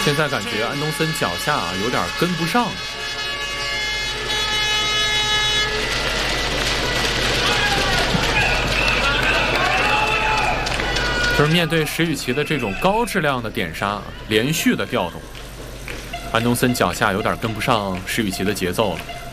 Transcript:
现在感觉安东森脚下有点跟不上。就是面对石宇奇的这种高质量的点杀，连续的调动，安东森脚下有点跟不上石宇奇的节奏了。